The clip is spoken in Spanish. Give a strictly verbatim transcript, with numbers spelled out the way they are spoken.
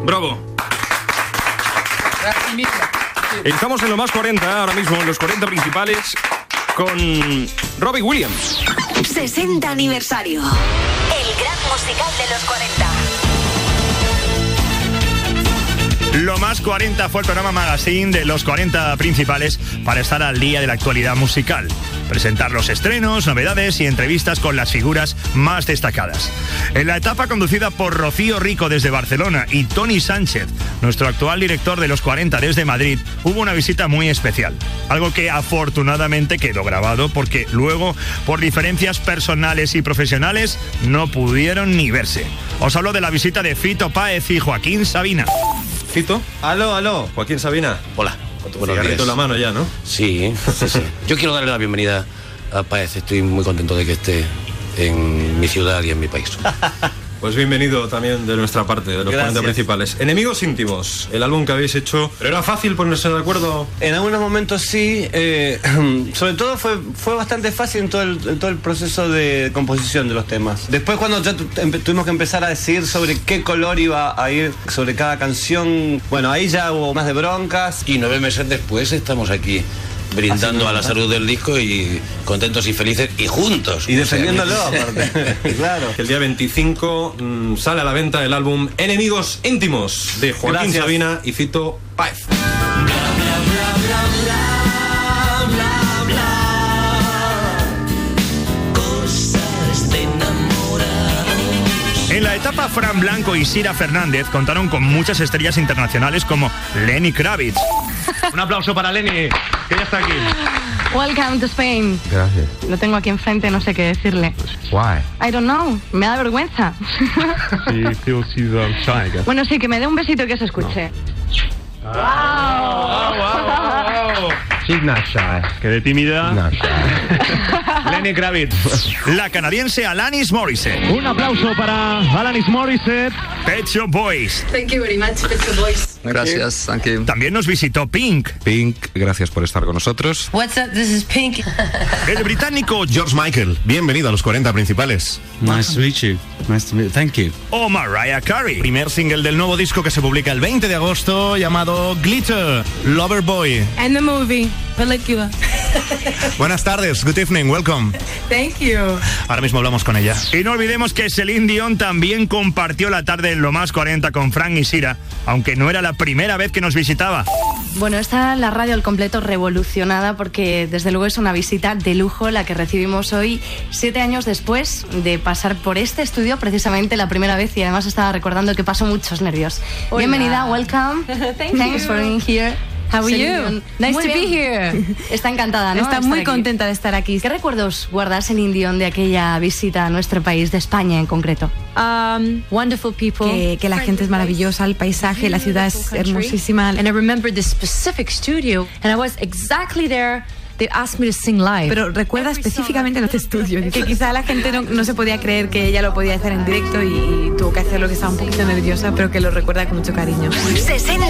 Bravo. Estamos en lo más cuarenta, ahora mismo en los cuarenta principales, con Robbie Williams. sesenta aniversario. El gran musical de los cuarenta. Lo más cuarenta fue el programa magazine de los cuarenta principales para estar al día de la actualidad musical, presentar los estrenos, novedades y entrevistas con las figuras más destacadas. En la etapa conducida por Rocío Rico desde Barcelona y Tony Sánchez, nuestro actual director de los cuarenta desde Madrid, hubo una visita muy especial, algo que afortunadamente quedó grabado porque luego, por diferencias personales y profesionales, no pudieron ni verse. Os hablo de la visita de Fito Páez y Joaquín Sabina. Fito. Aló, aló. Joaquín Sabina. Hola. Buenos días. En la mano ya, ¿no? Sí, sí, sí. Yo quiero darle la bienvenida a Páez. Estoy muy contento de que esté en mi ciudad y en mi país. Pues bienvenido también de nuestra parte, de los Gracias. cuarenta principales. Enemigos íntimos, el álbum que habéis hecho. ¿Pero era fácil ponerse de acuerdo? En algunos momentos sí, eh, sobre todo fue, fue bastante fácil en todo, el, en todo el proceso de composición de los temas. Después cuando ya tu, empe, tuvimos que empezar a decidir sobre qué color iba a ir sobre cada canción, bueno, ahí ya hubo más de broncas. Y nueve meses después estamos aquí brindando a la salud del disco y contentos y felices y juntos. Y defendiéndolo, o sea, aparte. Claro. El día veinticinco mmm, sale a la venta el álbum Enemigos íntimos de Joaquín Gracias. Sabina y Fito Páez. En la etapa, Fran Blanco y Sira Fernández contaron con muchas estrellas internacionales como Lenny Kravitz. Un aplauso para Lenny, que ya está aquí. Welcome to Spain. Gracias. Lo tengo aquí enfrente, no sé qué decirle. Why? I don't know, me da vergüenza. She feels she's um, shy, I guess. Bueno, sí, que me dé un besito y que se escuche. Wow. Wow, wow, wow. She's not shy. Que de tímida. Not shy. Lenny Kravitz. La canadiense Alanis Morissette. Un aplauso para Alanis Morissette. Pet Shop Boys. Thank you very much, Pet Shop Boys. Gracias, thank you. También nos visitó Pink. Pink, gracias por estar con nosotros. What's up? This is Pink. El británico George Michael, bienvenido a los cuarenta principales. Nice to meet you. Nice to meet you. Thank you. o Mariah Carey. Primer single del nuevo disco que se publica el veinte de agosto llamado Glitter, Loverboy. And the movie, Película. Buenas tardes, good evening, welcome. Thank you. Ahora mismo hablamos con ella. Y no olvidemos que Celine Dion también compartió la tarde en Lo Más cuarenta con Fran y Sira, aunque no era la primera vez que nos visitaba. Bueno, está la radio al completo revolucionada porque desde luego es una visita de lujo la que recibimos hoy, siete años después de pasar por este estudio precisamente la primera vez, y además estaba recordando que pasó muchos nervios. Hola. Bienvenida, welcome. Thank Thanks you. for being here. How are Celine you? Dion. Nice Muy to be bien. here. Está encantada, ¿no? Está de estar muy aquí. contenta de estar aquí. ¿Qué recuerdos guarda Celine Dion de aquella visita a nuestro país, de España en concreto? Um, wonderful people. Que, que la gente es maravillosa, el paisaje, la ciudad es hermosísima. And I remember this specific studio, and I was exactly there. They asked me to sing live. Pero recuerda específicamente en este estudio, que quizá la gente no, no se podía creer que ella lo podía hacer en directo y, y tuvo que hacerlo, que estaba un poquito nerviosa, pero que lo recuerda con mucho cariño. sesenta